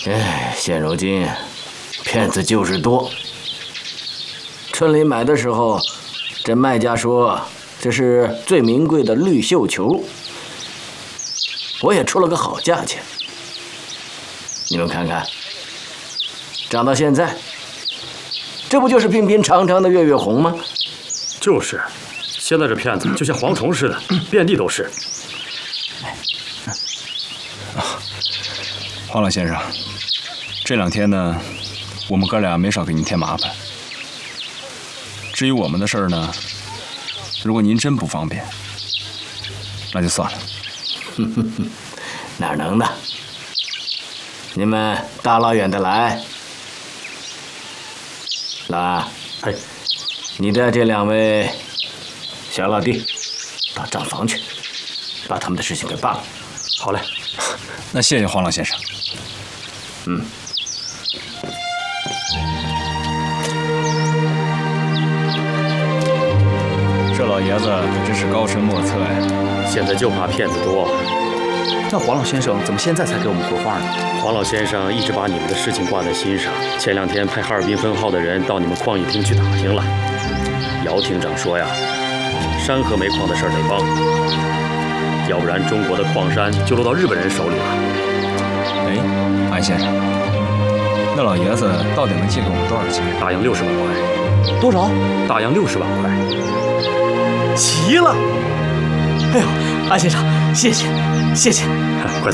哎，现如今骗子就是多。村里买的时候，这卖家说这是最名贵的绿绣球，我也出了个好价钱。你们看看，涨到现在，这不就是平平常常的月月红吗？ 就是，现在这骗子就像蝗虫似的，遍地都是。 黄老先生，这2天呢，我们哥俩没少给您添麻烦。至于我们的事儿呢，如果您真不方便，那就算了。 哪能的？你们大老远的来，老安， 哎， 你带这2位小老弟到账房去，把他们的事情给办了。 好嘞。 那谢谢黄老先生。这老爷子可真是高深莫测呀！ 现在就怕骗子多。 那黄老先生怎么现在才给我们回话呢？ 黄老先生一直把你们的事情挂在心上，前2天派哈尔滨分号的人到你们矿艺厅去打听了。姚厅长说呀，山河煤矿的事儿得帮，要不然中国的矿山就落到日本人手里了。 哎，安先生，那老爷子到底能借给我们多少钱？ 大洋60万块。 多少？ 大洋60万块。 齐了！哎呦，安先生，谢谢，谢谢。 快走。